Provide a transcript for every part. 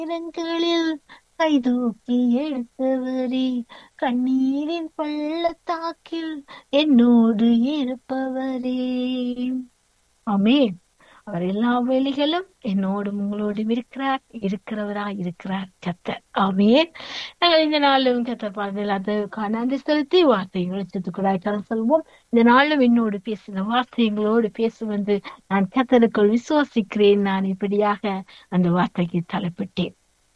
நேரங்களில் கைதூக்கி எடுத்தவரே, கண்ணீரின் பள்ளத்தாக்கில் என்னோடு இருப்பவரே. ஆமென். அவர் எல்லா வேளைகளும் என்னோடும் உங்களோடும் இருக்கிறார் கர்த்தர். ஆமென். நாங்கள் இந்த நாளும் கர்த்தர் பாதையில் அதற்கான நன்றி செலுத்தி வார்த்தையை வெளிச்சத்துக்குள்ளாய் கடந்து செல்வோம். இந்த நாளும் என்னோடு பேசின வார்த்தைகளோடு பேசுவது நான் கர்த்தருக்குள் விசுவாசிக்கிறேன். நான் இப்படியாக அந்த வார்த்தைக்கு தலைப்பட்டேன்.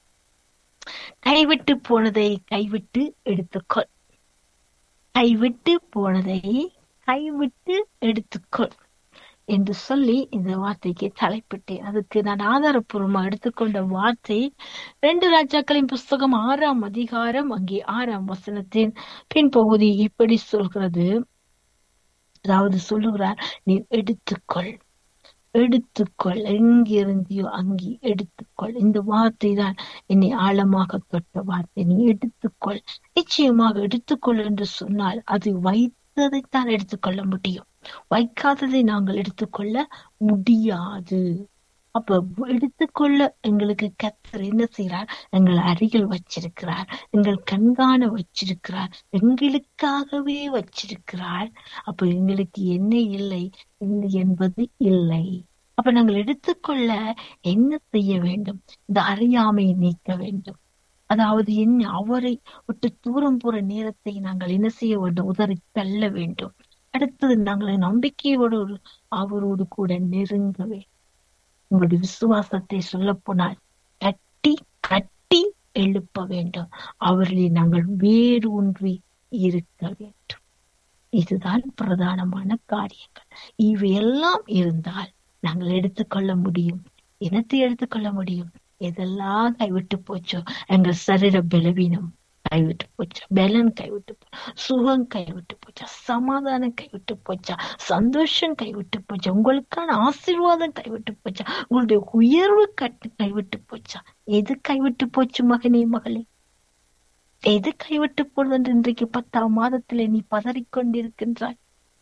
கைவிட்டு போனதை கைவிட்டு எடுத்துக்கொள். கைவிட்டு போனதை கைவிட்டு எடுத்துக்கொள் என்று சொல்லி இந்த வார்த்தைக்கு தலைப்பிட்டேன். அதுக்கு நான் ஆதாரப்பூர்வமா எடுத்துக்கொண்ட வார்த்தை 2 ராஜாக்களின் புஸ்தகம் 6ஆம் அதிகாரம், அங்கே 6ஆம் வசனத்தின் பின்பகுதி இப்படி சொல்கிறது. அதாவது சொல்லுகிறார், நீ எடுத்துக்கொள், எடுத்துக்கொள், எங்கிருந்தியோ அங்கே எடுத்துக்கொள். இந்த வார்த்தை தான் என்னை ஆழமாக தொட்ட வார்த்தை. நீ எடுத்துக்கொள், நிச்சயமாக எடுத்துக்கொள் என்று சொன்னால் அது வைத்ததைத்தான் எடுத்துக்கொள்ள முடியும், வைக்காததை நாங்கள் எடுத்துக்கொள்ள முடியாது. அப்ப எடுத்துக்கொள்ள எங்களுக்கு கர்த்தர் என்ன செய்யறார்? எங்கள் அருகில் வச்சிருக்கிறார், எங்கள் கண்காண வச்சிருக்கிறார், எங்களுக்காகவே வச்சிருக்கிறார். அப்ப எங்களுக்கு என்ன இல்லை என்பது இல்லை. அப்ப நாங்கள் எடுத்துக்கொள்ள என்ன செய்ய வேண்டும்? இந்த அறியாமையை நீக்க வேண்டும். அதாவது என்ன, அவரை விட்டு தூரம் போற நேரத்தை நாங்கள் என்ன செய்ய வேண்டும்? உதறி தள்ள வேண்டும். அடுத்தது நாங்கள் நம்பிக்கையோடு அவரோடு கூட நெருங்க வேண்டும். உங்களுடைய விசுவாசத்தை சொல்ல போனால் கட்டி கட்டி எழுப்ப வேண்டும். அவர்களை நாங்கள் வேறு ஒன்றி இருக்க வேண்டும். இதுதான் பிரதானமான காரியங்கள். இவையெல்லாம் இருந்தால் நாங்கள் எடுத்துக்கொள்ள முடியும். இனத்தை எடுத்துக்கொள்ள முடியும். எதெல்லாம் கைவிட்டு போச்சோ, எங்கள் சரீர பலவீனம் கைவிட்டு போச்சா, பலன் கைவிட்டு போச்சா, சுகம் கைவிட்டு போச்சா, சமாதானம் கைவிட்டு போச்சா, சந்தோஷம் கைவிட்டு போச்சா, உங்களுக்கான ஆசீர்வாதம் கைவிட்டு போச்சா, உங்களுடைய உயர்வு கைவிட்டு போச்சா, எது கைவிட்டு போச்சு மகனே மகளே? எது கைவிட்டு போனது என்று இன்றைக்கு 10ஆம் மாதத்திலே நீ பதறிக்கொண்டிருக்கின்றாய்?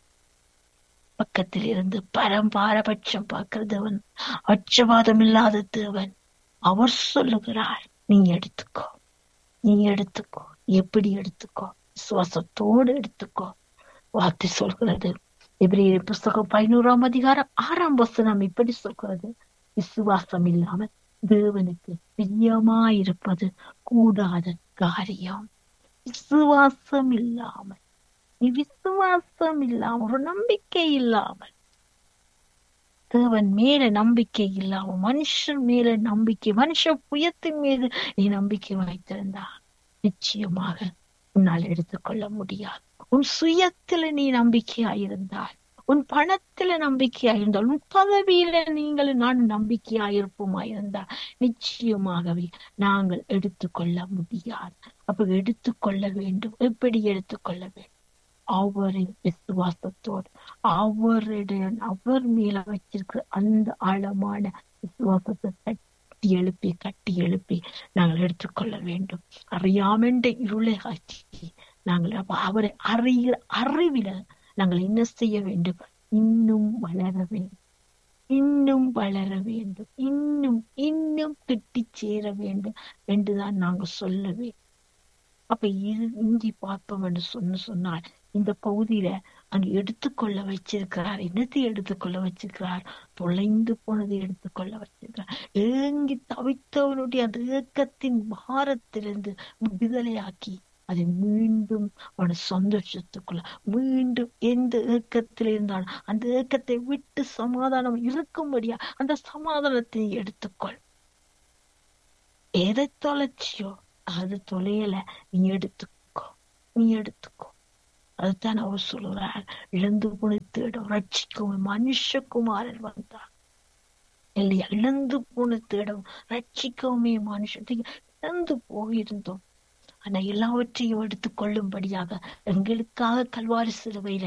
பக்கத்தில் இருந்து பாரபட்சம் பார்க்கிற தேவன், பட்சபாதம் இல்லாத தேவன், அவர் சொல்லுகிறார், நீ எடுத்துக்கோ, நீ எடுத்துக்கோ. எப்படி எடுத்துக்கோ? விசுவாசத்தோடு எடுத்துக்கோ. வார்த்தை சொல்கிறது, எபிரேயர் புஸ்தகம் 11ஆம் அதிகாரம் 6ஆம் வசனம் இப்படி சொல்கிறது, விசுவாசம் இல்லாமல் தேவனுக்கு பிரியமாயிருப்பது கூடாத காரியம். விசுவாசம் இல்லாமல், நீ விசுவாசம் இல்லாமல், ஒரு நம்பிக்கை இல்லாமல், தேவன் மேல நம்பிக்கை இல்லாம, மனுஷன் மேல நம்பிக்கை, மனுஷ புயத்தின் மீது நீ நம்பிக்கை வைத்திருந்தா நிச்சயமாக உன்னால் எடுத்துக்கொள்ள முடியாது. உன் சுயத்துல நீ நம்பிக்கையாயிருந்தால், உன் பணத்துல நம்பிக்கையாயிருந்தால், உன் பதவியில நான் நம்பிக்கையாயிருப்போமாயிருந்தால் நிச்சயமாகவே நாங்கள் எடுத்துக்கொள்ள முடியாது. அப்ப எடுத்துக்கொள்ள வேண்டும். எப்படி எடுத்துக்கொள்ள வேண்டும்? அவரின் விசுவாசத்தோடு, அவர் மேல வச்சிருக்கிற அந்த ஆழமான விசுவாசத்தை கட்டி எழுப்பி நாங்கள் எடுத்துக்கொள்ள வேண்டும். அறியாமென்ற இருளை காட்சி நாங்கள் அவரை அறிவில நாங்கள் என்ன செய்ய வேண்டும்? இன்னும் வளர வேண்டும், இன்னும் வளர வேண்டும், இன்னும் இன்னும் கிட்டி சேர வேண்டும் என்றுதான் நாங்கள் சொல்ல வேண்டும். அப்ப இஞ்சி பார்ப்போம் என்று சொன்னால் இந்த பகுதியில அங்க எடுத்துக்கொள்ள வச்சிருக்கிறார். என்னத்தை எடுத்துக்கொள்ள வச்சிருக்கிறார்? தொலைந்து போனதை எடுத்துக்கொள்ள வச்சிருக்கிறார். ஏங்கி தவித்தவனுடைய அந்த ஏக்கத்தின் பாரத்திலிருந்து விடுதலையாக்கி அதை மீண்டும் அவன சந்தோஷத்துக்குள்ள, மீண்டும் எந்த ஏக்கத்தில் இருந்தாலும் அந்த ஏக்கத்தை விட்டு சமாதானம் இருக்கும்படியா அந்த சமாதானத்தை எடுத்துக்கொள். எதை தொலைச்சியோ அது தொலையல, நீ எடுத்துக்கோ, நீ எடுத்துக்கோ. அதுதான் அவர் சொல்லுறார், இழந்து போன தேடம் ரட்சிக்கும் மனுஷகுமாரன் வந்தார் இல்லையா? இழந்து போன தேடம் ரட்சிக்கவுமே மனுஷன். இழந்து போயிருந்தோம், ஆனா எல்லாவற்றையும் எடுத்துக் கொள்ளும்படியாக எங்களுக்காக கல்வாரி சிலுவையில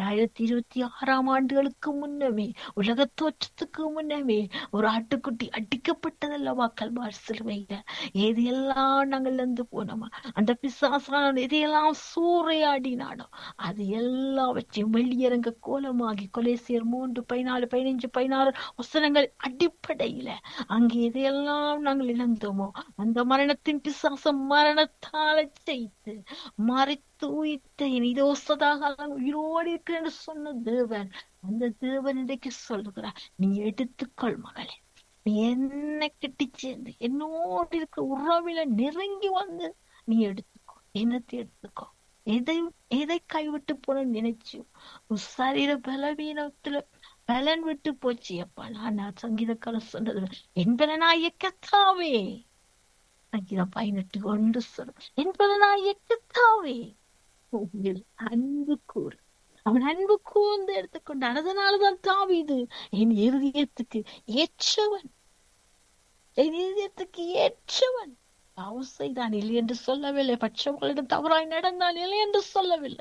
2026 முன்னமே, உலக தோற்றத்துக்கு முன்னமே ஒரு ஆட்டுக்குட்டி அடிக்கப்பட்டதல்லவா கல்வாரி சிலுவையில. எது எல்லாம் நாங்கள் இழந்து போனோமா, அந்த பிசாசான எதையெல்லாம் சூறையாடினானோ அது எல்லாவற்றையும் வெளியரங்க கோலமாகி கொலேசியர் 3:14, 15, 16 வசனங்கள் அடிப்படையில அங்கே எதையெல்லாம் நாங்கள் இழந்தோமோ அந்த மரணத்தின் பிசாசம் மரணத்தால ஜெயித்து மறித்து உயிர்த்தேன், இதோ சதாக உயிரோடு இருக்கிறேன்னு சொன்ன தேவன், அந்த தேவன் இன்றைக்கு சொல்லுகிறார், நீ எடுத்துக்கொள் மகளே, நீ என்ன கிட்டி சேர்ந்து என்னோடு இருக்கிற உறவில நெருங்கி வந்து நீ எடுத்துக்கோ, என்னத்தை எடுத்துக்கோ. எதை எதை கைவிட்டு போன நினைச்சு உன் சரீர பலவீனத்துல பலன் விட்டு போச்சு அப்பா. நான் சங்கீதக்காரன் சொன்னது, என் பலனாய கர்த்தாவே, சங்கீதம் 18:1 சொல்லும், என் பலனாய கர்த்தாவே உங்கள் அன்பு கூறு. அவன் அன்பு கூர்ந்து எடுத்துக்கொண்டான். அதனாலதான் தாவீது என் இருதயத்துக்கு ஏற்றவன், என் இதயத்துக்கு ஏற்றவன். பாவம் செய்தான் இல்லை என்று சொல்லவில்லை, பட்சங்களிடம் தவறாய் நடந்தான் இல்லை என்று சொல்லவில்லை.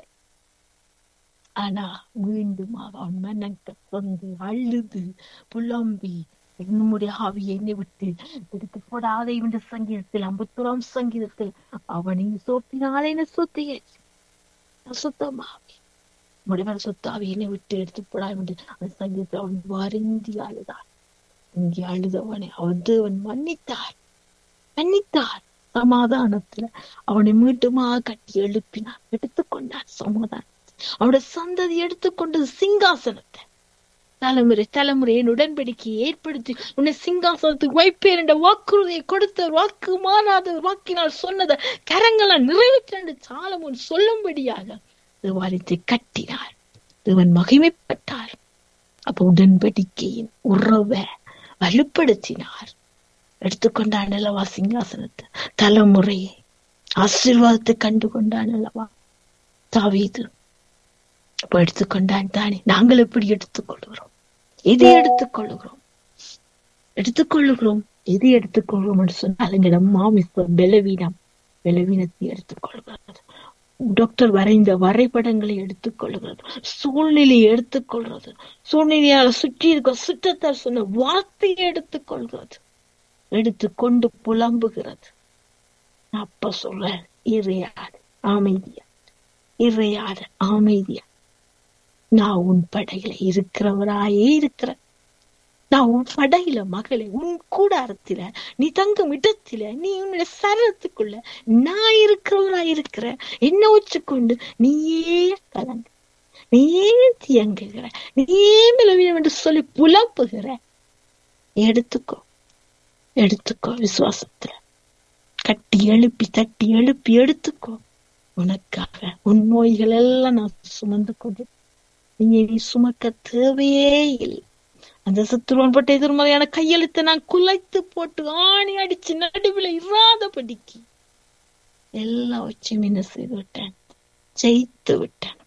ஆனா மீண்டும் அவன் மனங்க சொந்து அழுது புலம்பி, என்னுடைய ஆவியை என்னை விட்டு எடுத்து போடாதே என்று சங்கீதத்தில் 51 சங்கீதத்தில் அவனை சோப்பினாலே சுத்தியே சுத்தமாவி முடிவன் சொத்தாவி என்னை விட்டு எடுத்து போடா என்று அந்த சங்கீதத்தில் அவன் வருந்தி அழுதான். இங்கே அழுதவனை அவன் தேவன் மன்னித்தார், மன்னித்தார். சமாதானத்துல அவனை மீண்டுமாக கட்டி எழுப்பினார், எடுத்துக்கொண்டார் சமாதானம். அவனுடைய சந்ததி எடுத்துக்கொண்டது சிங்காசனத்தை. தலைமுறை தலைமுறையின் உடன்படிக்கையை ஏற்படுத்தி உன்னை சிங்காசனத்துக்கு வைப்பேன் என்ற வாக்குறுதியை கொடுத்த, வாக்கு மாறாத வாக்கினால் சொன்னதை கரங்களால் நிறைவேற்ற சாலமோன் சொல்லும்படியாக தேவாலயத்தை கட்டினார். தேவன் மகிமைப்பட்டார். அப்ப உடன்படிக்கையின் உறவை வலுப்படுத்தினார். எடுத்துக்கொண்டான் அல்லவா சிங்காசனத்தை, தலைமுறையை ஆசீர்வாதத்தை கண்டு கொண்டான் அல்லவா தாவீது. அப்ப எடுத்துக்கொண்டான் தானே. நாங்கள் எப்படி எடுத்துக்கொள்கிறோம்? எதை எடுத்துக்கொள்ளுகிறோம்? எதை எடுத்துக்கொள்கிறோம் என்று சொன்னால் எங்களிடம் மாமிசம் பலவீனத்தை எடுத்துக்கொள்கிறது. டாக்டர் வரைந்த வரைபடங்களை எடுத்துக்கொள்கிறது, சூழ்நிலையை எடுத்துக்கொள்கிறது, சூழ்நிலையால் சுற்றி இருக்க சுற்றத்தால் சொன்ன வார்த்தையை எடுத்துக்கொள்கிறது, எடுத்துக்கொண்டு புலம்புகிறது. அப்ப சொல்ற இறையாடு அமைதியா, நான் உன் படையில இருக்கிறவராயே இருக்கிறேன். நான் உன் படையில மகளே, உன் கூடாரத்தில நீ தங்கும் இடத்தில நீ உன்னுடைய சரத்துக்குள்ள நான் இருக்கிறவராய் இருக்கிற. என்ன வச்சுக்கொண்டு நீயே கலங்க, நீயே தியங்குகிற, நீயே மிளவியம் என்று சொல்லி புலம்புகிற. எடுத்துக்கோ விசுவாசத்துல தட்டி எழுப்பி எடுத்துக்கோ. உனக்காக உன் நோய்கள் எல்லாம் நான் சுமந்து கொண்டு நீ சுமக்க தேவையே இல்லை. அந்த சத்துருவன் பட்ட எதிர்மறையான கையெழுத்தை நான் குலைத்து போட்டு ஆணி அடிச்சு நடுவில் இராதபடிக்கு எல்லா வச்சும் என்ன செய்து விட்டேன், ஜெயித்து விட்டேன்.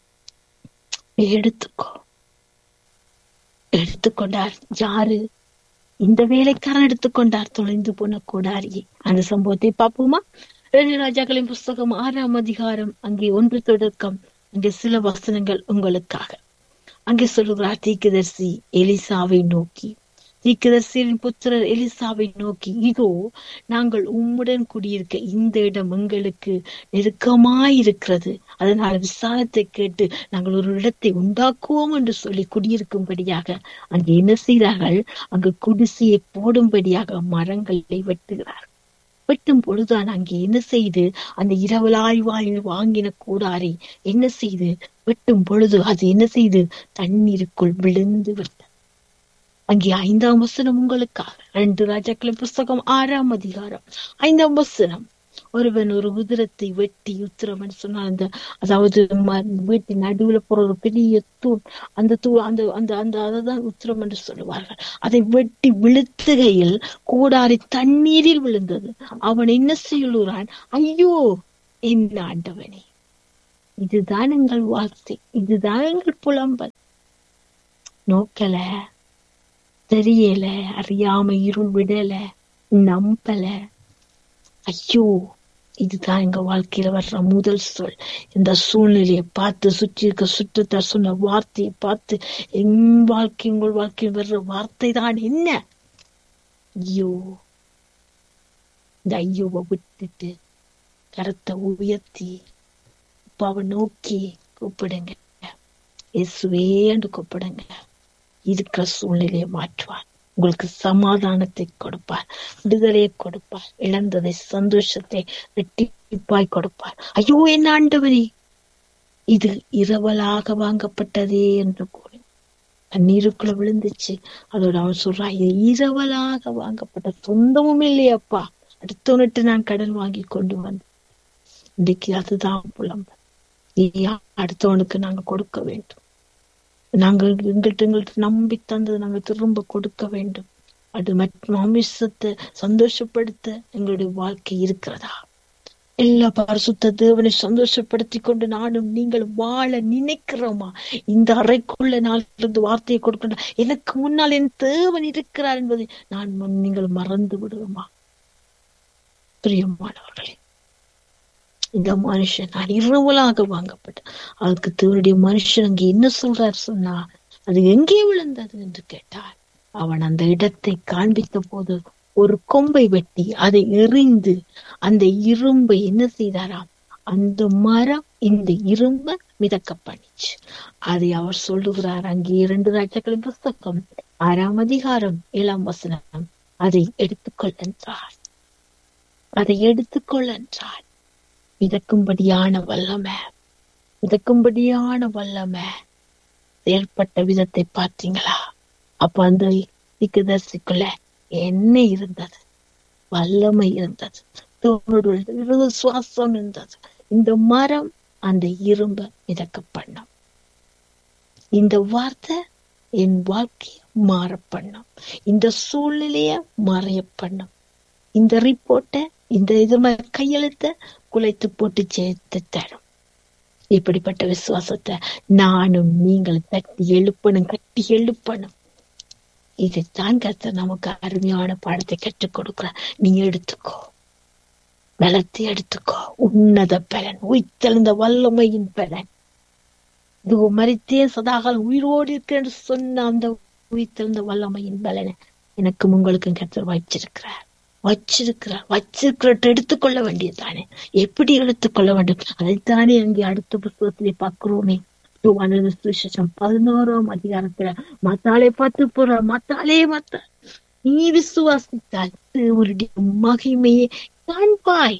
எடுத்துக்கொண்டார். யாரு? இந்த வேலைக்காரன் எடுத்துக்கொண்டார், தொலைந்து போன கோடாரியை. அந்த சம்பவத்தை பார்ப்போமா? 2 ராஜாக்களின் புஸ்தகம் 6ஆம் அதிகாரம் அங்கே 1 தொடக்கம் அங்கே சில வசனங்கள் உங்களுக்காக. அங்கே சொல்லுகிறார், தீர்க்கதரிசி எலிசாவை நோக்கி, தீர்க்கதரிசியின் புத்திரர் எலிசாவை நோக்கி, இதோ நாங்கள் உம்முடன் குடியிருக்க இந்த இடம் எங்களுக்கு நெருக்கமாயிருக்கிறது. அதனால் விசாரத்தை கேட்டு நாங்கள் ஒரு இடத்தை உண்டாக்குவோம் என்று சொல்லி குடியிருக்கும்படியாக அங்கே என்ன செய்கிறார்கள்? அங்கு குடிசையை போடும்படியாக மரங்களை வெட்டுகிறார். வெட்டும் பொழுதுதான் அங்கே என்ன செய்து அந்த இரவலாய் வாங்கின கூடாரை என்ன செய்து வெட்டும் பொழுது அது என்ன செய்து தண்ணீருக்குள் விழுந்து விட்டது. அங்கே 5ஆம் வசனம் உங்களுக்காக. 2 ராஜாக்களின் புஸ்தகம் 6ஆம் அதிகாரம் 5ஆம் வசனம். ஒருவன் ஒரு உதிரத்தை வெட்டி, உத்திரம் சொன்னால் அந்த அதாவது வீட்டின் நடுவுல போற ஒரு பெரிய தூண், அந்த அதான் உத்திரம் என்று சொல்லுவார்கள். அதை வெட்டி விழுத்துகையில் கூடாரி தண்ணீரில் விழுந்தது. அவன் என்ன சொல்லுறான்? ஐயோ என்ன ஆண்டவனே, இதுதான் எங்கள் வாழ்க்கை, இதுதான் எங்கள் புலம்பல். நோக்கல, தெரியல, அறியாம இருள் விடல, நம்பல. ஐயோ இதுதான் எங்க வாழ்க்கையில வர்ற முதல் சொல். இந்த சூழ்நிலையை பார்த்து, சுற்றி இருக்க சுற்றத்தார் சொன்ன வார்த்தையை பார்த்து என் வாழ்க்கை உங்கள் வாழ்க்கையில் வர்ற வார்த்தை தான் என்ன? ஐயோ! இந்த ஐயோவை விட்டுட்டு கரத்தை உயர்த்தி அப்பாவை நோக்கி கூப்பிடுங்க. இயேசுவே என்று கூப்பிடுங்க. இருக்கிற சூழ்நிலையை மாற்றுவார். உங்களுக்கு சமாதானத்தை கொடுப்பார், விடுதலையை கொடுப்பார், இழந்ததை சந்தோஷத்தை ரெட்டிப்பாய் கொடுப்பார். ஐயோ என்ன ஆண்டவரே, இது இரவலாக வாங்கப்பட்டதே என்று கூறி தண்ணீருக்குள்ள விழுந்துச்சு. அதோட அவன் சொல்றான், இது இரவலாக வாங்கப்பட்ட, சொந்தமும் இல்லையப்பா, அடுத்தவனிட்டு நான் கடன் வாங்கி கொண்டு வந்தேன். இன்றைக்கு அதுதான் புலம்பல். அடுத்தவனுக்கு நாங்க கொடுக்க வேண்டும். நாங்கள் எங்கள்கிட்ட நம்பி தந்தது நாங்கள் திரும்ப கொடுக்க வேண்டும். அது மாமிசத்தை சந்தோஷப்படுத்த எங்களுடைய வாழ்க்கை இருக்கிறதா? எல்லா பரிசுத்த தேவனை சந்தோஷப்படுத்தி கொண்டு நானும் நீங்களும் வாழ நினைக்கிறோமா? இந்த அறைக்குள்ள நாள் இருந்து வார்த்தையை கொடுக்கணும், எனக்கு முன்னால் என் தேவன் இருக்கிறார் என்பதை நீங்கள் மறந்து விடுவோமா? பிரியமானவர்களே, இந்த மனுஷன் நான் இரவலாக வாங்கப்பட்டேன். அதுக்கு தேவனுடைய மனுஷன் அங்கே என்ன சொல்றார் சொன்னா, அது எங்கே விழுந்தது என்று கேட்டார். அவன் அந்த இடத்தை காண்பித்த போது ஒரு கொம்பை வெட்டி அதை எறிந்து அந்த இரும்பை என்ன செய்தாராம், அந்த மரம் இந்த இரும்பை மிதக்க பண்ணிச்சு. அதை அவர் சொல்லுகிறார் அங்கே 2 ராஜாக்களின் புஸ்தகம் 6ஆம் அதிகாரம் 7ஆம் வசனம். அதை எடுத்துக்கொள் என்றார். அதை எடுத்துக்கொள் என்றார். மிதக்கும்படியான வல்லமை, மிதக்கும்படியான வல்லமை செயல்பட்ட விதத்தை பார்த்தீங்களா? அப்ப அந்த தீர்க்கதரிசிக்குள்ள என்ன இருந்தது? வல்லமை இருந்தது, சுவாசம் இருந்தது. இந்த மரம் அந்த இரும்ப மிதக்க பண்ணும். இந்த வார்த்தை என் வாழ்க்கைய மாற பண்ணும். இந்த சூழ்நிலைய மறைய பண்ணும். இந்த ரிப்போர்ட்டை, இந்த இதுமா கையெழுத்த குலைத்து போட்டு சேர்த்து தரும். இப்படிப்பட்ட விசுவாசத்தை நானும் நீங்கள் தட்டி எழுப்பணும், கட்டி எழுப்பணும். இதைத்தான் கர்த்தர் நமக்கு அருமையான பாடத்தை கற்றுக் கொடுக்கிற. நீ எடுத்துக்கோ, பலத்தை எடுத்துக்கோ, உன்னத பலன், உயிர்த்தெழுந்த வல்லமையின் பலன். இது மரித்தேன் சதாகாலம் உயிரோடு இருக்கிறேன் சொன்ன அந்த உயிர்த்தெழுந்த வல்லமையின் பலனை எனக்கும் உங்களுக்கும் கர்த்தர் வச்சிருக்கிறார். எடுத்துக்கொள்ள வேண்டியதுதானே. எப்படி எடுத்துக்கொள்ள வேண்டும்? அதைத்தானே அங்கே அடுத்த புத்தகத்திலே பார்க்கிறோமே. 11ஆம் அதிகாரத்துல மத்தாலே பார்த்து போற, மத்தாலே நீ விசுவாசித்தால் தேவனுடைய மகிமையை காண்பாய்.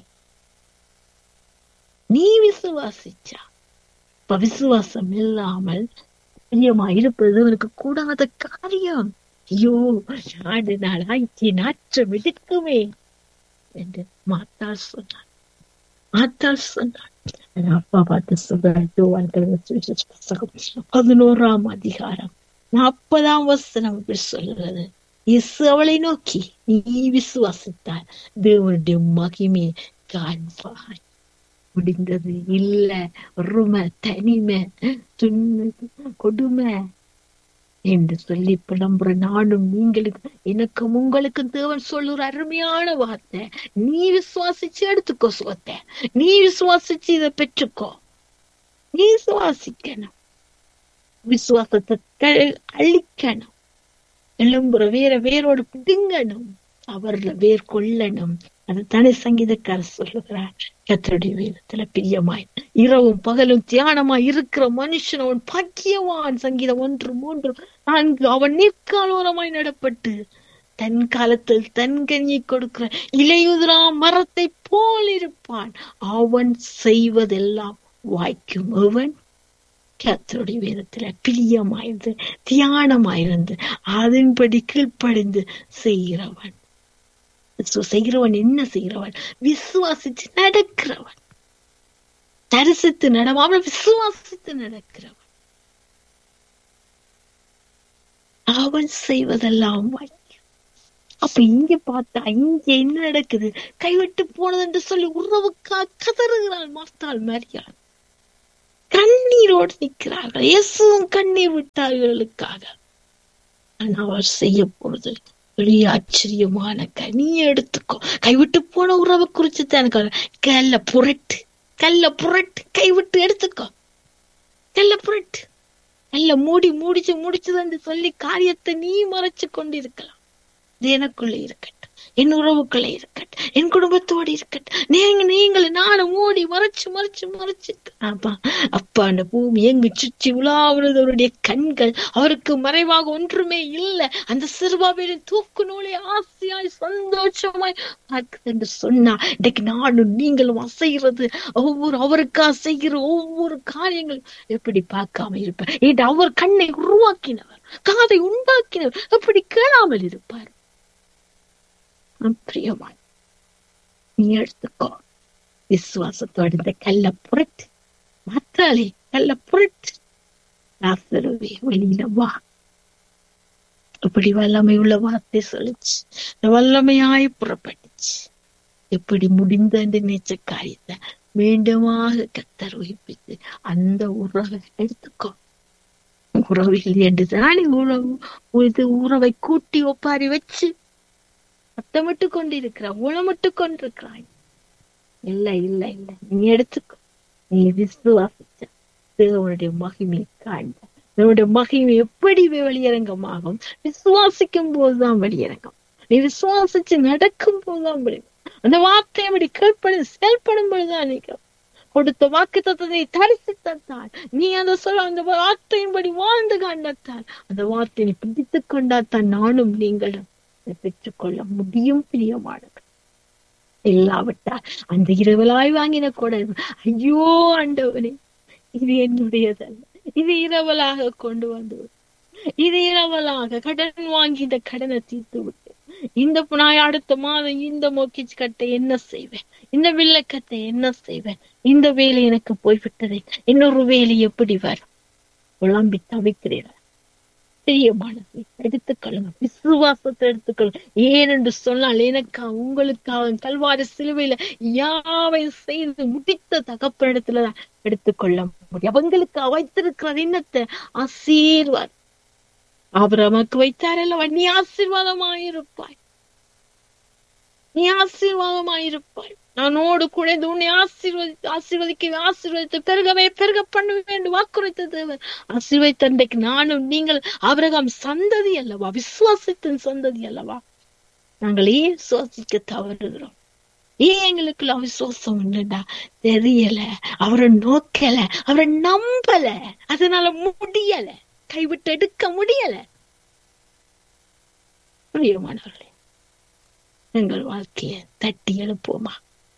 நீ விசுவாசிச்சா. இப்ப விசுவாசம் இல்லாமல் பிரியமா இருப்பது உனக்கு கூடாத காரியம். ஐயோ, நாடு நாளாய்ச்சி நாற்றம் எடுக்குமே என்று மாத்தாள் சொன்னாள். அப்பா பார்த்து சொல்றாரு, 11ஆம் அதிகாரம் 40ஆம் வசனம் சொல்லுறது. இயேசு அவளை நோக்கி, நீ விசுவாசித்தால் தேவனுடைய மகிமையை காண்பாய். முடிந்தது இல்ல, ஒருமை, தனிமை, கொடுமை என்று சொல்லி புலம்புற நானும் நீங்களுக்கு, எனக்கும் உங்களுக்கும் தேவன் சொல்லுற அருமையான வார்த்தை. நீ விசுவாசிச்சு எடுத்துக்கோ சுகத்தை. நீ விசுவாசிச்சு இதை பெற்றுக்கோ. நீ விசுவாசிக்கணும். விசுவாசத்தை அழிக்கணும். எழும்புற வேரோடு பிடுங்கணும். அவர்ல வேர் கொள்ளணும். அதுதானே சங்கீதக்காரர் சொல்லுகிறார். கர்த்தருடைய வேதத்துல பிரியமாய் இரவும் பகலும் தியானமாய் இருக்கிற மனுஷன் அவன் பாக்கியவான். சங்கீதம் 1:3-4. அவன் நீர்க்காலோரமாய் நடப்பட்டு தன் காலத்தில் தன் கனியை கொடுக்கிற இலையுதிரா மரத்தை போல் இருப்பான். அவன் செய்வதெல்லாம் வாய்க்கும். அவன் கர்த்தருடைய வேதத்துல பிரியமாயிருந்து தியானமாயிருந்து அதன்படி கீழ்ப்படிந்து செய்கிறவன். என்ன செய்கிறவன்? விசுவாசித்து நடக்கிறவன். தரிசித்து நடவாமல் விசுவாசித்து நடக்கிறவன். அவன் செய்வதெல்லாம் வாய்க்கும். அப்ப இங்க பார்த்தா இங்க என்ன நடக்குது? கைவிட்டு போனது என்று சொல்லி உறவுக்காக கதறுகிறாள் மார்த்தாள், மரியாள். கண்ணீரோடு நிற்கிறார்கள். இயேசுவும் கண்ணீர் விட்டார்களுக்காக. ஆனா அவர் செய்ய போறது பெரிய ஆச்சரியமான நீ எடுத்துக்கோ. கைவிட்டு போன உறவை குறிச்சு தான் கல்ல புரட்டு, கல்ல புரட்டு, கைவிட்டு எடுத்துக்கோ, கல்ல புரட்டு. கல்ல முடிச்சுதான் சொல்லி காரியத்தை நீ மறைச்சு கொண்டிருக்கலாம். இது எனக்குள்ளே இருக்கட்டும், என் உறவுக்குள்ளே இருக்கட்டும், என் குடும்பத்தோடு இருக்கட்டும். நீங்கள் நானும் மூடி மறைச்சு அப்பா அந்த பூமி எங்கு சுற்றி உலாவுறது அவருடைய கண்கள். அவருக்கு மறைவாக ஒன்றுமே இல்லை. அந்த சிறுபாவின் தூக்கு நூலை ஆசையாய் சந்தோஷமாய் பார்க்குது என்று சொன்னா, இன்னைக்கு நானும் நீங்களும் அசைகிறது அவருக்கு அசைகிற ஒவ்வொரு காரியங்களும் எப்படி பார்க்காம இருப்பார்? ஏன் அவர் கண்ணை உருவாக்கினவர், காதை உண்டாக்கினவர், எப்படி கேளாமல் இருப்பார்? பிரியமா, நீ எடுத்துக்கோ. விசுவாசத்தோட இந்த கல்ல புரட்டு, மாத்தாளே கல்ல புரட்டு. லாசருவே வெளியில வா. எப்படி வல்லமை உள்ள வார்த்தை சொல்லிச்சு, வல்லமையாய் புறப்பட்டுச்சு. எப்படி முடிந்த நினைச்ச காரியத்தை மீண்டுமாக கத்தர் உயிர்ப்பித்து அந்த உறவை எடுத்துக்கோ. உறவில் என்றுதானே உறவை கூட்டி ஒப்பாரி வச்சு சத்தமிட்டு கொண்டிருக்கிறாய், உளமிட்டு கொண்டிருக்கிறாய். இல்ல இல்ல இல்ல, நீ எடுத்துக்கோ. நீ விசுவாசிச்ச தேவனுடைய மகிமையை காண்ப. நம்முடைய மகிமை எப்படி வெளியரங்கமாகும்? விசுவாசிக்கும் போதுதான் வெளியரங்கம். நீ விசுவாசிச்சு நடக்கும் போதுதான் வெளியரங்கம். அந்த வார்த்தை அப்படி கேட்பது செயல்படும் பொழுதுதான் நீ கொடுத்த வாக்கு தத்துவத்தை தரிசித்தால், நீ அந்த அந்த வார்த்தையின்படி வாழ்ந்து காண்பத்தால், அந்த வார்த்தையை பிடித்துக் கொண்டாத்தான் நானும் நீங்களும் பெற்றுக்கொள்ள முடியும். பிரியமானவர், இல்லாவிட்டால் அந்த இரவலாய் வாங்கின கூட, ஐயோ ஆண்டவனே, இது என்னுடையதல்ல, இது இரவலாக கொண்டு வந்து, இது இரவலாக கடன் வாங்கி இந்த கடனை தீர்த்து விட்டு, இந்த நான் அடுத்த மாதம் இந்த மோக்கிச்சு கட்டை என்ன செய்வேன், இந்த வில்லக்கத்தை என்ன செய்வேன், இந்த வேலை எனக்கு போய்விட்டதை, இன்னொரு வேலை எப்படி வரும்? குழம்பி தவிக்கிறீர்கள். பிரியமானதை எடுத்துக்கொள்ளுங்க, விசுவாசத்தை எடுத்துக்கொள்ளுங்க. ஏனென்று சொன்னால், எனக்கா உங்களுக்காக கல்வாரி சிலுவையில யாவை செய்து முடித்த தகப்பனிடத்துலதான் எடுத்துக்கொள்ள முடியும். அவங்களுக்கு வைத்திருக்கிற எண்ணத்தை ஆசீர்வாதம் ஆபிரகாமுக்கு வைத்தார் அல்லவா, நீ ஆசீர்வாதமாயிருப்பாய், நீ ஆசீர்வாதமாயிருப்பாய். நானோடு கூட உன்னை ஆசீர்வதித்து பெருக பண்ணுவேன் வாக்குரைத்த தேவன் ஆசீர்வதித்த அன்றைக்கு நானும் நீங்கள் ஆபிரகாம் சந்ததி அல்லவா, விசுவாசத்தின் சந்ததி அல்லவா. நாங்கள் ஏன் விசுவாசிக்க தவறுகிறோம்? ஏன் எங்களுக்குள்ள அவிசுவாசம் உண்டுடா? தெரியல, அவரை நோக்கல, அவரை நம்பல, அதனால முடியல, கைவிட்டு எடுக்க முடியல. பிரியமானவர்களே, எங்கள் வாழ்க்கைய தட்டி எழுப்போமா?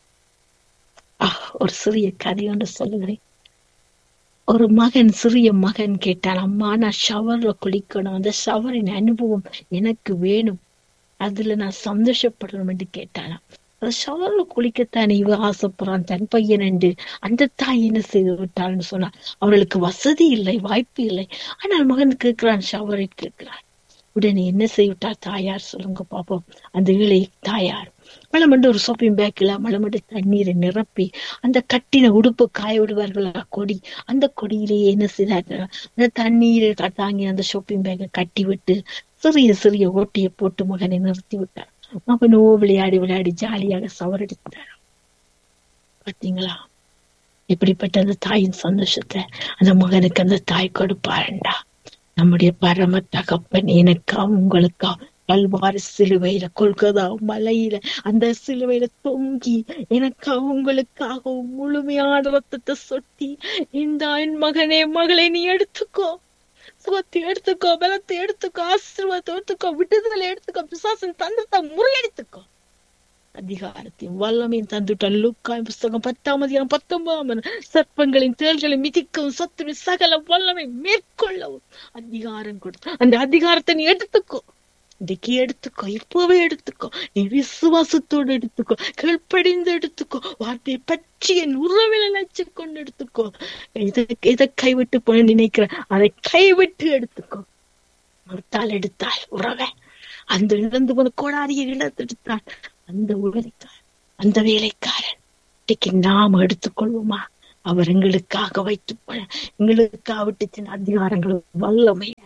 ஒரு சிறிய கதை ஒன்று சொல்லுகிறேன். ஒரு மகன், சிறிய மகன் கேட்டான், அம்மா நான் ஷவர்ல குளிக்கணும், அந்த ஷவரின் அனுபவம் எனக்கு வேணும், அதுல நான் சந்தோஷப்படணும் என்று கேட்டானாம். அந்த ஷவர்ல குளிக்கத்தான் இவ ஆசைப்படுறான் தன் பையன் என்று அந்த தாய் என்ன செய்து விட்டாள்னு சொன்னா, அவர்களுக்கு வசதி இல்லை, வாய்ப்பு இல்லை. ஆனால் மகன் கேட்கிறான், ஷவரை கேட்கிறான். உடனே என்ன செய்விட்டார் தாயார்? சொல்லுங்க பாப்போம். அந்த இளைய தாயார் மலமண்டு ஒரு சோப்பிங் பேக்கில் மலமண்டு தண்ணீரை நிரப்பி அந்த கட்டின உடுப்பு காய விடுவார்களா கொடி, அந்த கொடியிலேயே என்ன செய்தார்கள், அந்த தண்ணீரை தாங்கி அந்த ஷாப்பிங் பேக்கை கட்டி விட்டு சிறிய சிறிய ஓட்டியை போட்டு மகனை நிறுத்தி விட்டார். மகனோ விளையாடி ஜாலியாக சவரடித்தார். பார்த்தீங்களா எப்படிப்பட்ட அந்த தாயின் சந்தோஷத்தை அந்த மகனுக்கு அந்த தாய் கொடுப்பாருண்டா. நம்முடைய பரம தகப்பன் எனக்கா உங்களுக்கா கல்வாரி சிலுவையில, கொல்கதா மலையில அந்த சிலுவையில தொங்கி எனக்கா உங்களுக்காக முழுமையான ரத்தத்தை சொட்டி, இந்த என் மகனே மகளை நீ எடுத்துக்கோ, சுகத்தை எடுத்துக்கோ, பலத்தை எடுத்துக்கோ, ஆசீர்வாதத்தை எடுத்துக்கோ, விடுதலை எடுத்துக்கோ, பிசாசின் தந்தத்தை முறியடித்துக்கோ, அதிகாரத்தையும் வல்லமையும் தந்துட்டான். லூக்காய் புஸ்தகம் 10:19 சர்ப்பங்களின் தேள்களை மிதிக்கவும் சத்துருவின் சகல வல்லமை மேற்கொள்ளவும் அதிகாரம் கொடுத்து, அந்த அதிகாரத்தை நீ எடுத்துக்கோ, இன்றைக்கு எடுத்துக்கோ, இப்பவே எடுத்துக்கோ, நீ விசுவாசத்தோடு எடுத்துக்கோ, கீழ்ப்படிந்து எடுத்துக்கோ, வார்த்தையை பற்றி என் உறவில் நினைச்சு கொண்டு எடுத்துக்கோ. எதை கைவிட்டு போன நினைக்கிற அதை கைவிட்டு எடுத்துக்கோ. மறுத்தால் எடுத்தால் உறவை, அந்த இழந்து போன கோடாரியை இழந்தெடுத்தால் அந்த உறவிக்காரன், அந்த வேலைக்காரன் இன்னைக்கு நாம் எடுத்துக்கொள்வோமா? அவர் எங்களுக்காக வைத்து எங்களுக்காக விட்டு அதிகாரங்களும் வல்லமைய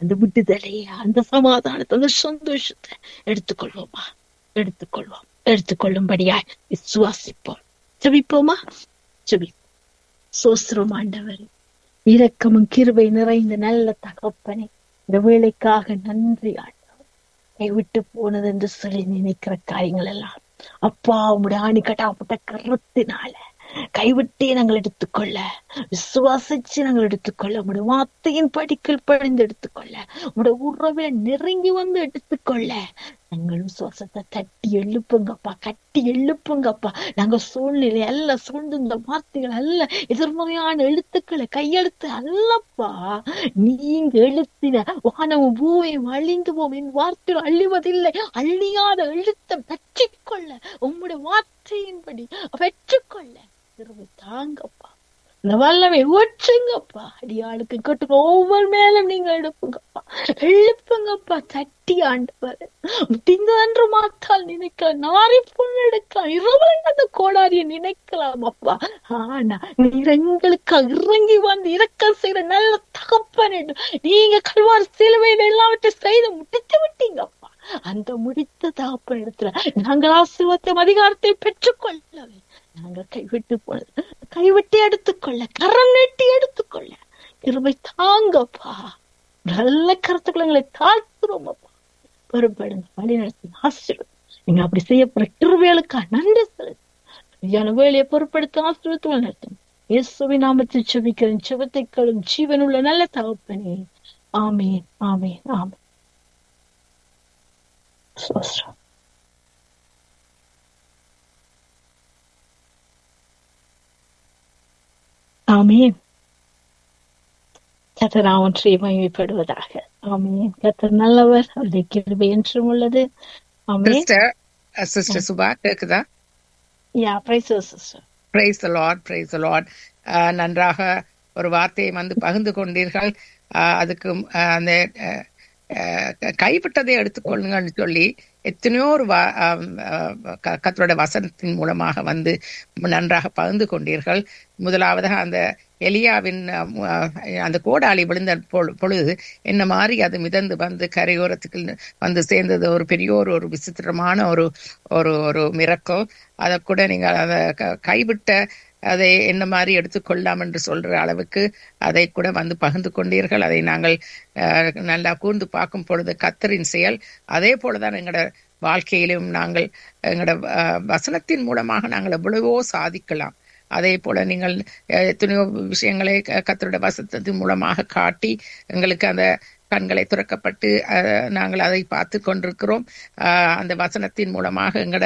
அந்த விடுதலையை, அந்த சமாதானத்தை, அந்த சந்தோஷத்தை எடுத்துக்கொள்வோமா? எடுத்துக்கொள்வோம். எடுத்துக்கொள்ளும்படியாய் விசுவாசிப்போம். ஜெபிப்போமா? ஜெபி. சோஸ்திரம் ஆண்டவரே, இரக்கமும் கிருபை நிறைந்த நல்ல தகப்பனே, இந்த வேலைக்காக நன்றி ஆண்டவர். கைவிட்டு போனது என்று சொல்லி நினைக்கிற காரியங்கள் எல்லாம் அப்பா உம்முடைய ஆணி கட்டாப்பட்ட கருத்தினால கைவிட்டே நாங்கள் எடுத்துக்கொள்ள, விசுவாசிச்சு நாங்கள் எடுத்துக்கொள்ள, உங்களுடைய வார்த்தையின் படிக்கல் பழிந்து எடுத்துக்கொள்ள, உங்களுடைய உறவை நெருங்கி வந்து எடுத்துக்கொள்ள நாங்கள் விசுவாசத்தை தட்டி எழுப்புங்கப்பா, கட்டி எழுப்புங்கப்பா. நாங்க சூழ்நிலை அல்ல, சூழ்ந்து இந்த வார்த்தைகள் அல்ல, எதிர்மறையான எழுத்துக்களை கையெழுத்து அல்லப்பா, நீங்க எழுத்தின வானமும் பூமியும் அழிந்து போம், என் வார்த்தைகள் அழிவதில்லை. அழியாத எழுத்தை பெற்றுக்கொள்ள, உங்களுடைய வார்த்தையின்படி பெற்றுக்கொள்ள திரும்ப தாங்கப்பா. இந்த வல்லமை ஊற்றுங்கப்பா. அடியாளுக்கு கட்டுங்க, ஒவ்வொரு மேலும் நீங்க எழுப்புங்கப்பா, எழுப்புங்கப்பா. தட்டி ஆண்டவர் முடிந்ததென்று மாத்தால் நினைக்கலாம், நாரி புண்ணெடுக்கலாம், இரவலங்க அந்த கோடாரியை நினைக்கலாம் அப்பா. ஆனா நீர் எங்களுக்கு இறங்கி வந்து இரக்கம் செய்யற நல்ல தகப்பன் என்று நீங்க கல்வாரி சிலுவையில் எல்லாவற்றையும் செய்து முடித்து விட்டீங்கப்பா. அந்த முடித்த தகப்பன் இடத்துல நாங்கள் ஆசீர்வாதத்தையும் அதிகாரத்தை பெற்றுக்கொள்ளவே நாங்கள் கைவிட்டு போனது, கைவிட்டு எடுத்துக்கொள்ள, கரம் நெட்டி எடுத்துக்கொள்ள கிருபை தாங்கப்பா. நல்ல கருத்துக்களை எங்களை தாழ்த்துறோம் அப்பா. பொறுப்படுங்க, வழி நடத்தி ஆசீர்வாதம். நீங்க அப்படி செய்யப்படுற கிருபைகளுக்கா நன்றி செலுத்து. வேலையை பொறுப்படுத்த ஆசீர்வாதம் நடத்தும். இயேசுவின் நாமத்தில் செபிக்கிறேன், செபத்தைக்களும் ஜீவனுள்ள நல்ல தகப்பனே. ஆமேன், ஆமேன், ஆமேன். ஆமேன். கர்த்தர் ஒன்றை மகிமைப்படுவதாக. ஆமேன். கர்த்தர் நல்லவர், அவருடைய கிருபை என்றும் உள்ளது. ஆமேன். சிஸ்டர் சுபா கேக்குதா? யா, praise the sister. Praise the Lord, praise the Lord. நன்றாக ஒரு வார்த்தையை வந்து பகிர்ந்து கொண்டீர்கள். அதுக்கு அந்த கைவிட்டதை எடுத்துக்கொள்ளுங்கன்னு சொல்லி எத்தனையோ ஒரு கர்த்தருடைய வசனத்தின் மூலமாக வந்து நன்றாக பகிர்ந்து கொண்டீர்கள். முதலாவதாக அந்த எலியாவின் அந்த கோடாலி விழுந்த பொழுது என்ன மாதிரி அது மிதந்து வந்து கரையோரத்துக்கு வந்து சேர்ந்தது ஒரு பெரிய ஒரு விசித்திரமான ஒரு ஒரு ஒரு மிரக்கல். அதை கூட நீங்கள் அதை கைவிட்ட அதை என்ன மாதிரி எடுத்துக்கொள்ளலாம் என்று சொல்ற அளவுக்கு அதை கூட வந்து பகிர்ந்து கொண்டீர்கள். அதை நாங்கள் நல்லா கூர்ந்து பார்க்கும் பொழுது கர்த்தரின் செயல். அதே போலதான் எங்களோட வாழ்க்கையிலும் நாங்கள் எங்களோட வசனத்தின் மூலமாக நாங்கள் எவ்வளவோ சாதிக்கலாம். அதே போல நீங்கள் எத்தனையோ விஷயங்களை கர்த்தருடைய வசனத்தின் மூலமாக காட்டி எங்களுக்கு அந்த கண்களை துறக்கப்பட்டு நாங்கள் அதை பார்த்து கொண்டிருக்கிறோம். அந்த வசனத்தின் மூலமாக எங்களோட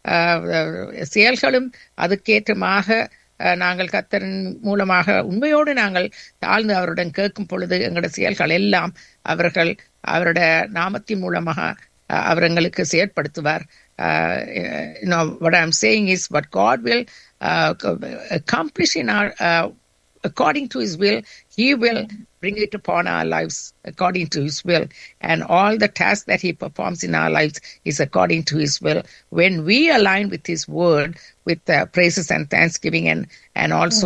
செயல்களும் அதுக்கேற்றமாக நாங்கள் கர்த்தரின் மூலமாக உண்மையோடு நாங்கள் தாழ்ந்து அவருடன் கேட்கும் பொழுது எங்களோட செயல்கள் எல்லாம் அவருடைய நாமத்தின் மூலமாக அவர் எங்களுக்கு செயற்படுத்துவார். What I'm saying is what God will accomplish in our according to his will, he will bring it upon our lives according to his will, and all the tasks that he performs in our lives is according to his will. When we align with his word, with praises and thanksgiving, and also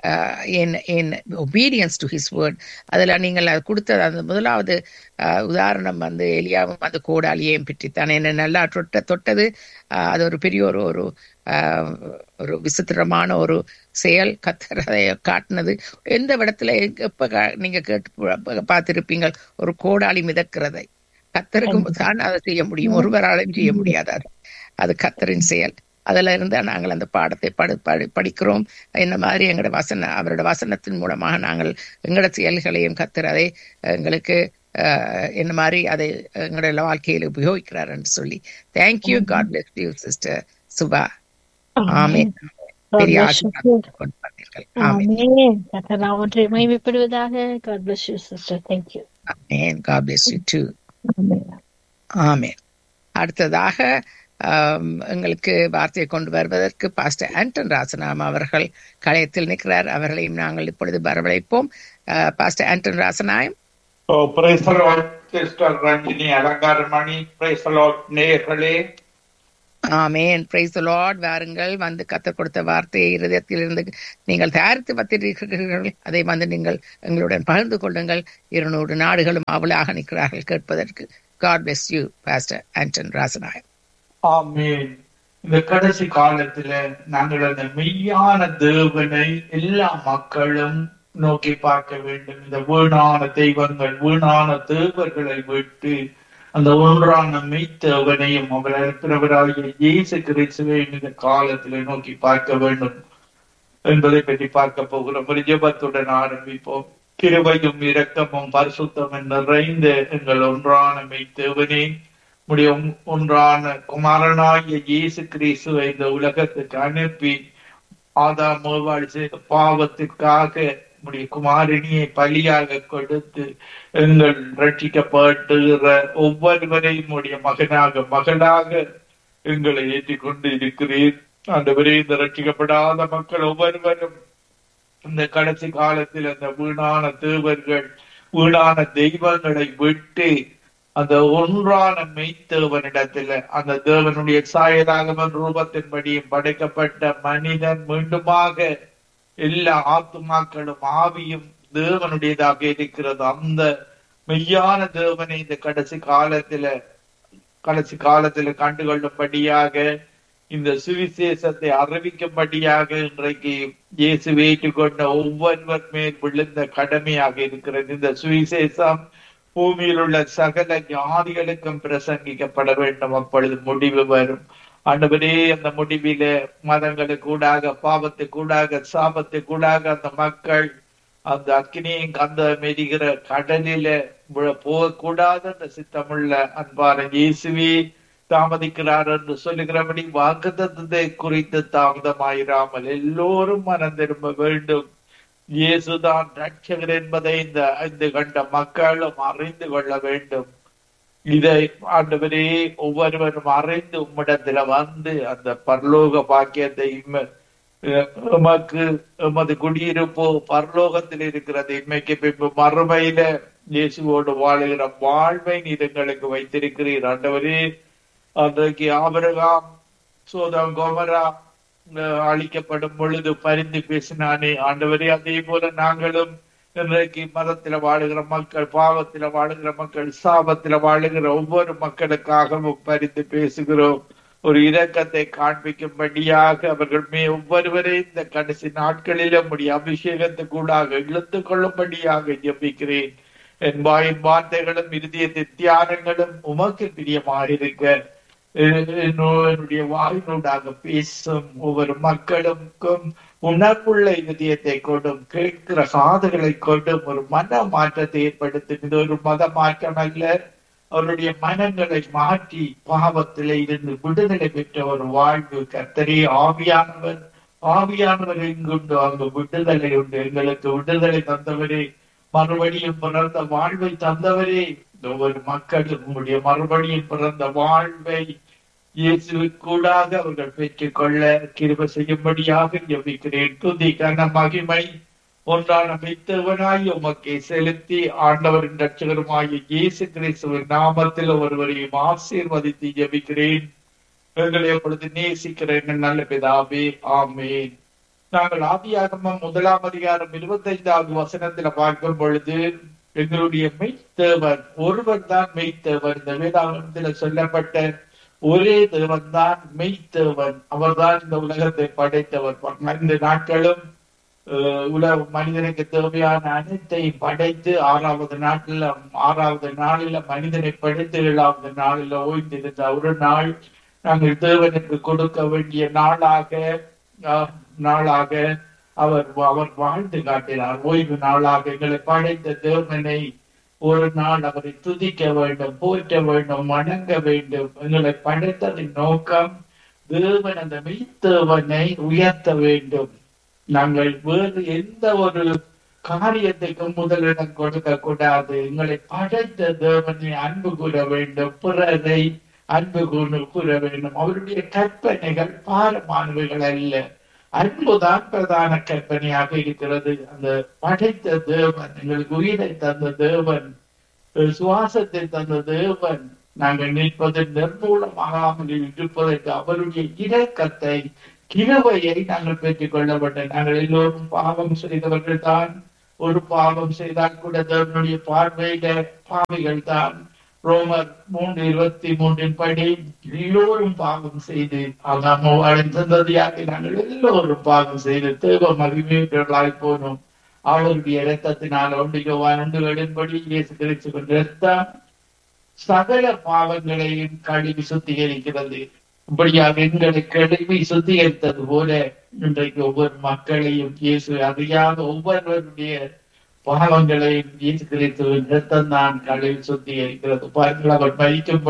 in obedience to his word. அதுல நீங்கள் கொடுத்த அந்த முதலாவது உதாரணம் வந்து எலியாவும் அந்த கோடாலியையும் பற்றித்தான். என்ன நல்லா தொட்டது. அது ஒரு பெரிய ஒரு ஒரு விசித்திரமான ஒரு செயல். கர்த்தர் அதை காட்டினது. எந்த இடத்துல எப்ப நீங்க கேட்டு பார்த்திருப்பீங்க ஒரு கோடாலி மிதக்கிறதை? கர்த்தருக்கு தான் அதை செய்ய முடியும், ஒருவராலும் செய்ய முடியாது. அது கர்த்தரின் செயல். அதுல இருந்தா நாங்கள் அந்த பாடத்தை படிக்கிறோம். என்ன மாதிரி எங்களோட அவரோட வசனத்தின் மூலமாக நாங்கள் எங்களோட செயல்களையும் கர்த்தர் அதை எங்களுக்கு என்ன மாதிரி அதை எங்களோட வாழ்க்கையில உபயோகிக்கிறார் என்று சொல்லி. Thank you. God bless you sister Subha. ஆமென். பெரிய ஆசீர்வாதத்தை கொண்டு வந்தீர்கள். ஆமென். கர்த்தர் ஒன்றை மகிமைப்படுவதாக. God bless you sister. Thank you. Amen. God bless you too. ஆமென். அடுத்ததாக எங்களுக்கு வார்த்தையை கொண்டு வருவதற்கு பாஸ்டர் ஆண்டன் ராசனாம் அவர்கள் கலையத்தில் நிற்கிறார். அவர்களையும் நாங்கள் இப்பொழுது வரவழைப்போம். பாஸ்டர் ஆண்டன் ராசனாயம். சிஸ்டர் ரஞ்சினி அலங்காரமணி, நேயர்களே, ஆமேன். Praise the Lord. வாருங்கள், வந்து கத்தர் கொடுத்த வார்த்தையை இருதயத்திலிருந்து நீங்கள் தயாரித்து வைத்திருக்கிறீர்கள். அதை வந்து நீங்கள் எங்களுடன் பகிர்ந்து கொள்ளுங்கள். 200 நாடுகளும் அவளாக நிற்கிறார்கள் கேட்பதற்கு. God bless you, Pastor Anton Rasanayam. ஆமென். இந்த கடைசி காலத்துல நாங்கள் அந்த மெய்யான தேவனை எல்லா மக்களும் நோக்கி பார்க்க வேண்டும். இந்த வீணான தெய்வங்கள், வீணான தேவர்களை விட்டு அந்த ஒன்றான மெய்த்தேவனையும் அவர் அனுப்பினவராகிய இயேசு கிறிஸ்துவை இந்த காலத்திலே நோக்கி பார்க்க வேண்டும் என்பதை பற்றி பார்க்க போகிறோம். ஒரு ஜெபத்துடன் ஆரம்பிப்போம். கிருபையும் இரக்கமும் பரிசுத்தமும் நிறைந்த எங்கள் ஒன்றான மெய்த்தேவனே, உடைய ஒன்றான குமாரனாகிய இயேசு கிறிஸ்துவை இந்த உலகத்துக்கு அனுப்பி ஆதாம் ஏவாள் செய்த பாவத்திற்காக உடைய குமாரனியை பலியாக கொடுத்து எங்கள் ரட்சிக்கப்படுகிற ஒவ்வொருவரையும் உடைய மகனாக மகளாக எங்களை ஏற்றிக்கொண்டு இருக்கிறீர். ஆண்டவரே, இந்த ரட்சிக்கப்படாத மக்கள் ஒவ்வொருவரும் இந்த கடைசி காலத்தில் அந்த வீணான தேவர்கள், வீணான தெய்வங்களை விட்டு அந்த ஒன்றான மெய்த்தேவனிடத்துல, அந்த தேவனுடைய சாயலாகவன் ரூபத்தின்படியும் படைக்கப்பட்ட மனிதன் மீண்டுமாக எல்லா ஆத்துமாக்களும் ஆவியும் தேவனுடையதாக இருக்கிறது. அந்த மெய்யான தேவனை இந்த கடைசி காலத்துல கண்டுகொள்ளும்படியாக, இந்த சுவிசேஷத்தை அறிவிக்கும்படியாக இன்றைக்கு இயேசு ஏற்றுக்கொண்ட ஒவ்வொருவர் மேல் விழுந்த கடமையாக இருக்கிறது. இந்த சுவிசேஷம் பூமியில் உள்ள சகல ஜாதிகளுக்கும் பிரசங்கிக்கப்பட வேண்டும். அப்பொழுது முடிவு வரும். ஆண்டவரே, அந்த முடிவில மதங்களுக்கூடாக, பாவத்துக்கூடாக, சாபத்துக்கூடாக அந்த மக்கள் அந்த அக்கினியும் கந்த மெரிகிற கடலில போகக்கூடாது என்ற சித்தமுள்ள அன்பான இயேசுவே தாமதிக்கிறார் என்று சொல்லுகிறபடி வாக்குத்தத்தத்தை குறித்து தாமதமாயிராமல் எல்லோரும் மனம் திரும்ப வேண்டும். இயேசுதான் ரட்சகர் என்பதை இந்த கண்ட மக்களும் அறிந்து கொள்ள வேண்டும். இதை ஆண்டவரே ஒவ்வொருவரும் அறிந்து உம்மிடத்துல வந்து அந்த பரலோக பாக்கியத்தை எமக்கு எமது குடியிருப்போ பரலோகத்தில் இருக்கிறது. இன்மைக்கு பின்பு மறுமையில இயேசுவோடு வாழுகிற வாழ்வை நீர் எங்களுக்கு வைத்திருக்கிறீர். ஆண்டவரே, அன்றைக்கு ஆபிரகாம் சோதம் கோமரா அழிக்கப்படும் பொழுது பரிந்து பேசினானே, ஆண்டவரே, அதே போல நாங்களும் இன்றைக்கு மதத்துல வாழுகிற மக்கள், பாவத்துல வாழுகிற மக்கள், சாபத்துல வாழுகிற ஒவ்வொரு மக்களுக்காகவும் பரிந்து பேசுகிறோம். ஒரு இரக்கத்தை காண்பிக்கும்படியாக அவர்கள் ஒவ்வொருவரை இந்த கடைசி நாட்களிலும் உடைய அபிஷேகத்துக்கூடாக இழுத்து கொள்ளும்படியாக ஜெபிக்கிறேன். என் வாயின் வார்த்தைகளும் இருதயத்தின் தியானங்களும் உமக்கு பிரியமாக இருக்க என்னுடைய வாயினூடாக பேசும் ஒவ்வொரு மக்களுக்கும் உணர்வுள்ள இதயத்தை கொண்டும், கேட்கிற காதுகளை கொண்டும் ஒரு மன மாற்றத்தை ஏற்படுத்தும். இது ஒரு மத மாற்றம் அல்ல, அவருடைய மனங்களை மாற்றி பாவத்திலே இருந்து விடுதலை பெற்ற ஒரு வாழ்வு. கர்த்தரே, ஆவியானவர் எங்குண்டு அங்கு விடுதலை உண்டு. எங்களுக்கு விடுதலை தந்தவரே, மறுபடியும் பிறந்த வாழ்வை தந்தவரே, ஒவ்வொரு மக்களும் உங்களுடைய மறுபடியும் பிறந்த வாழ்வை இயேசுக்கூடாக அவர்கள் பெற்றுக் கொள்ள கிருபை செய்யும்படியாக ஜெபிக்கிறேன். துதி கன மகிமை ஒன்றான மெய்த்தேவனாய் உமக்கே செலுத்தி ஆண்டவரின் இரட்சகருமாகிய இயேசு கிறிஸ்துவின் நாமத்தில் ஒருவரையும் ஆசீர்வதித்து ஜெபிக்கிறேன். எங்களை எப்பொழுது நேசிக்கிற எங்கள் நல்ல பிதாவே, ஆமென். நாங்கள் ஆதியாகமம் 1 அதிகாரம் 25வது வசனத்துல பார்க்கும் பொழுது, எங்களுடைய மெய்த்தேவன் ஒருவர் தான் மெய்த்தேவன். இந்த வேதாகமத்துல சொல்லப்பட்ட ஒரே தேவன் தான் மெய்த்தேவன். அவர் தான் இந்த உலகத்தை படைத்தவர். இந்த நாட்களும் மனிதனுக்கு தேவையான அனைத்தையும் படைத்து 6வது நாளில மனிதனை படைத்து 7வது நாளில ஓய்ந்திருந்த ஒரு நாள் நாங்கள் தேவனுக்கு கொடுக்க வேண்டிய நாளாக அவர் வாழ்ந்து காட்டினார். ஓய்வு நாளாக எங்களை படைத்த தேவனை ஒரு நாள் அவரை துதிக்க வேண்டும், போற்ற வேண்டும், வணங்க வேண்டும். எங்களை படைத்ததின் நோக்கம் தேவன் அந்த மெய்த்தேவனை உயர்த்த வேண்டும். நாங்கள் வேறு எந்த ஒரு காரியத்தைக்கும் முதலிடம் கொடுக்க கூடாது. எங்களை படைத்த தேவனை அன்பு கூற வேண்டும், பிறரை அன்பு கூற வேண்டும். அவருடைய கற்பனைகள் பாரமானவைகள் அல்ல, அன்புதான் பிரதான கற்பனையாக இருக்கிறது. அந்த படைத்த தேவன், எங்களுக்கு உயிரை தந்த தேவன், சுவாசத்தை தந்த தேவன், நாங்கள் நிற்பது நிர்மூலமாகாமல் இருப்பதற்கு அவருடைய இரக்கத்தை கிருபையை நாங்கள் பெற்றுக் கொள்ளப்பட்ட நாங்கள் எல்லோரும் பாவம் செய்தவர்கள் தான். ஒரு பாவம் செய்தால் கூட தேவனுடைய பார்வையில பாவிகள் தான். ரோமர் 3:23 படி எல்லோரும் பாவம் செய்து ஆதாம் சந்ததியாக நாங்கள் எல்லோரும் பாவம் செய்து தேவ மகிமையர்களாய் போனோம். அவருடைய இரத்தத்தினால் ஒன்றுபடி இயேசு கிறிஸ்துவின் இரத்தம் சகல பாவங்களையும் கழுவி சுத்திகரிக்கிறது. இப்படியாக எங்களை கழுவி சுத்திகரித்தது போல இன்றைக்கு ஒவ்வொரு மக்களையும் இயேசு அறியாத ஒவ்வொருவருடைய பாவங்களையும் இயேசு கிறிஸ்துவின் இரத்தம் தான் கழுவி சுத்திகரிக்கிறது. பாருங்கள், அவர் மரிக்கும்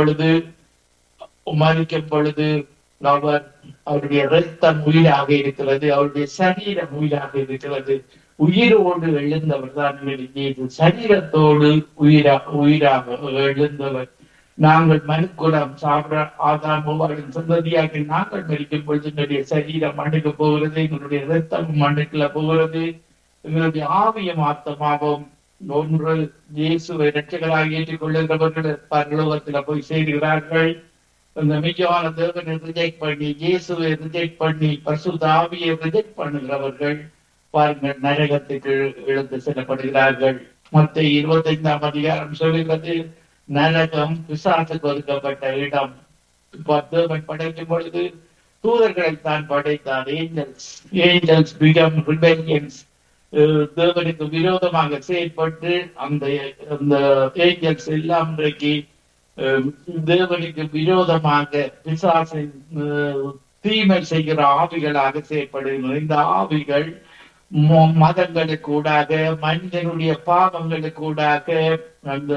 பொழுது அவர் அவருடைய இரத்தம் உயிராக இருக்கிறது, அவருடைய சரீரம் உயிராக இருக்கிறது. உயிரோடு எழுந்தவர் தான் இயேசு, சரீரத்தோடு உயிராக எழுந்தவர். நாங்கள் மனுக்குலம் சாப்பிட ஆதாம் சந்ததியாக நாங்கள் மரிக்கும் பொழுது எங்களுடைய சரீரம் மண்ணுக்கு போகிறது, எங்களுடைய இரத்தம் மண்ணுக்குள்ள போகிறது, எங்களுடைய ஆவியும் ஆத்மாவும் ஒன்று இயேசுவை இரட்சகராக ஏற்றுக் கொள்ளுகிறவர்கள் பரலோகத்துல போய் சேர்கிறார்கள். அந்த மெய்யான தேவனை ரிஜெக்ட் பண்ணி இயேசுவை ரிஜெக்ட் பண்ணி பரிசுத்த ஆவியை ரிஜெக்ட் பண்ணுகிறவர்கள் பாருங்கள் நரகத்துக்கு இழுத்து செல்லப்படுகிறார்கள். மத்தேயு 25ஆம் அதிகாரம் சொல்கிறது, நரகம் பிசாசுக்கு ஒதுக்கப்பட்ட இடம். தேவன் படைக்கும் பொழுது தூதர்களைத்தான் படைத்தார். ஏஞ்சல்ஸ் பிகம் ரிபெலியன்ஸ், தேவனுக்கு விரோதமாக செயல்பட்டு அந்த ஏஞ்சல்ஸ் எல்லாம் இன்றைக்கு தேவனுக்கு விரோதமாக பிசாசின் தீமை செய்கிற ஆவிகளாக செயல்படுகின்றன. இந்த ஆவிகள் மதங்களுக்கூடாக மனிதனுடைய பாவங்களுக்கூடாக அந்த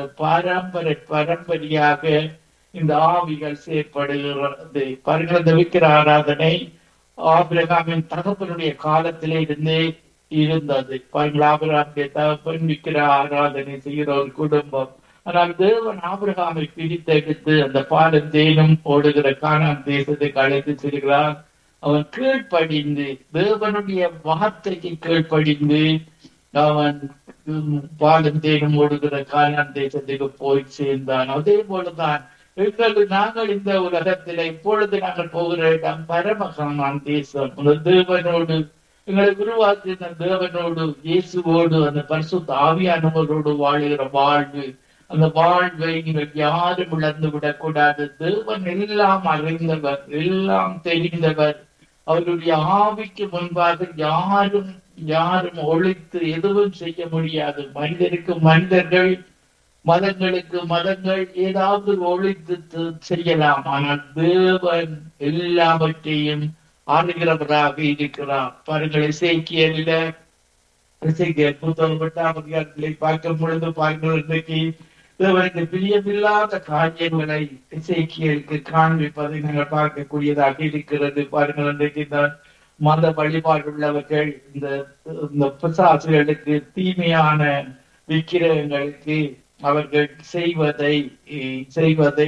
பரம்பரையாக இந்த ஆவிகள் செயற்படுகிறது. பாருங்கள், விக்கிர ஆராதனை ஆபிரகாமின் தகப்பனுடைய காலத்திலே இருந்தது. பாருங்கள், ஆபிரகாமுடைய தகப்பன் விக்கிர ஆராதனை செய்கிற ஒரு குடும்பம். ஆனால் தேவன் ஆபிரகாமை பிரித்தெடுத்து அந்த பாலும் தேனும் ஓடுகிற கானான் தேசத்துக்கு அழைத்து செல்கிறார். அவன் கீழ்ப்படிந்து தேவனுடைய வார்த்தைக்கு கீழ்ப்படிந்து அவன் பாலும் தேனும் ஓடுகிற கானான் தேசத்துக்கு போய் சேர்ந்தான். அதே போலதான் நாங்கள் இந்த உலகத்தில இப்பொழுது நாங்கள் போகிற இடம் பரம கானான் தேசம். தேவனோடு எங்களை உருவாக்கின தேவனோடு இயேசுவோடு அந்த பரிசுத்த ஆவியானவரோடு வாழுகிற வாழ்வு. அந்த வாழ்வை நீங்கள் யாரும் இழந்து விடக்கூடாது. தேவன் எல்லாம் அறிந்தவர், எல்லாம் தெரிந்தவர். அவருடைய ஆவிக்கு முன்பாக யாரும் ஒழித்து எதுவும் செய்ய முடியாது. மனிதருக்கு மனிதர்கள், மதங்களுக்கு மதங்கள் ஏதாவது ஒழித்து செய்யலாம். ஆனால் தேவன் எல்லாவற்றையும் ஆளுகிறவராக இருக்கிறார். பாருங்கள், எசேக்கியேல் புத்தகம் 8ஆம் அதிகாரத்திலே பார்க்கும் பொழுது பாருங்கள், இன்றைக்கு தேவனுக்கு பிரியமில்லாத காரியங்களை எசேக்கியேலுக்கு காண்பிப்பதை நாங்கள் பார்க்கக்கூடியதாக இருக்கிறது. பாருங்கள், இன்றைக்கு தான் மத வழிபாடு உள்ளவர்கள் இந்த பிசாசுகளுக்கு தீமையான விக்கிரகங்களுக்கு அவர்கள் செய்வதை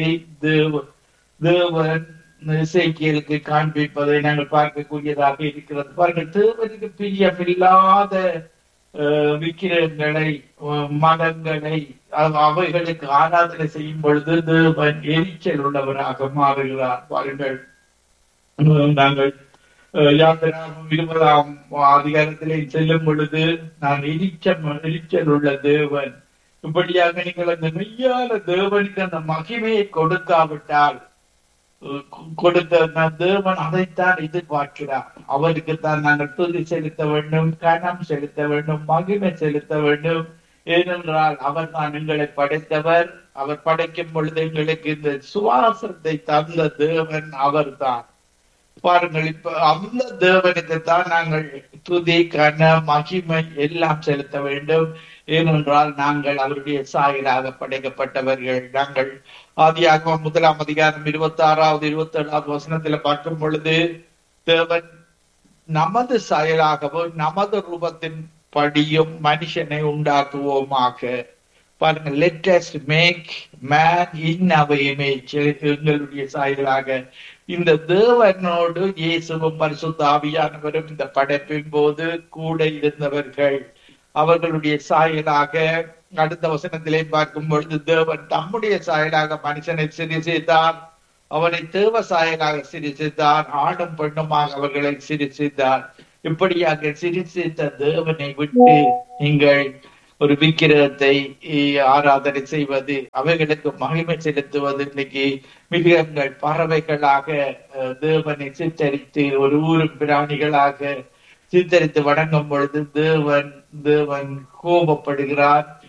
தேவன் எசேக்கியேலுக்கு காண்பிப்பதை நாங்கள் பார்க்கக்கூடியதாக இருக்கிறது. பாருங்கள், தேவனுக்கு பிரியமில்லாத விக்கிரகங்களை மதங்களை அவைகளுக்கு ஆராதனை செய்யும் பொழுது தேவன் எரிச்சல் உள்ளவராக மாறுகிறார். பாருங்கள், நாங்கள் யாத்திராகம் 20ஆம் அதிகாரத்திலே செல்லும் பொழுது நான் எரிச்சல் உள்ள தேவன். இப்படியாக நீங்கள் அந்த மெய்யான தேவனுக்கு அந்த மகிமையை கொடுக்காவிட்டால் கொடுத்த தேவன் அதைத்தான் எதிர்பார்க்கிறார். அவருக்குத்தான் நாங்கள் துதி செலுத்த வேண்டும், கனம் செலுத்த வேண்டும், மகிமை செலுத்த வேண்டும். ஏனென்றால் அவர் தான் எங்களை படைத்தவர். அவர் படைக்கும் பொழுது எங்களுக்கு இந்த சுவாசத்தை தந்த தேவன் அவர் தான். பாருங்கள், இப்ப அந்த தேவனுக்குத்தான் நாங்கள் துதி கன மகிமை எல்லாம் செலுத்த வேண்டும். ஏனென்றால் நாங்கள் அவருடைய சாயலாக படைக்கப்பட்டவர்கள். நாங்கள் ஆதியாகமம் 1ஆம் அதிகாரம் 26வது 27வது வசனத்துல பார்க்கும் பொழுது தேவன் நமது சாயலாகவும் நமது ரூபத்தின் படியும் மனுஷனை உண்டாக்குவோமாக. பாருங்க, let us make man in our image, எங்களுடைய சாயலாக. இந்த தேவனோடு இயேசுவும் பரிசுத்த ஆவியானவரும் இந்த படைப்பின் போது கூட இருந்தவர்கள். அவர்களுடைய சாயலாக அடுத்த வசனத்திலே பார்க்கும் பொழுது தேவன் தம்முடைய சாயலாக மனுஷனை சிருஷித்தார், அவனை தேவ சாயலாக சிருஷித்தார், ஆணும் பெண்ணுமாக அவர்களை சிருஷித்தார். இப்படியாக சிருஷித்த தேவனை விட்டு நீங்கள் ஒரு விக்கிரகத்தை ஆராதனை செய்வது, அவைகளுக்கு மகிமை செலுத்துவது, இன்னைக்கு மிருகங்கள் பறவைகளாக தேவனை சித்தரித்து ஒரு ஊரும் பிராணிகளாக சித்தரித்து வணங்கும் பொழுது தேவன் கோபப்படுகிறார்.